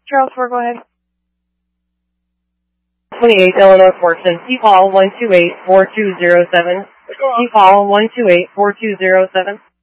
Charles 4, go ahead. 28 Illinois Fortune. Key call 128-4207. Key call 128-4207.